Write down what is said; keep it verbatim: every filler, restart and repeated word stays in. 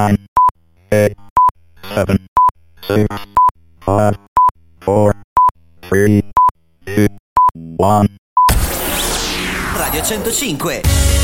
nine, eight, seven, six, five, four, three, two, one. Radio centocinque.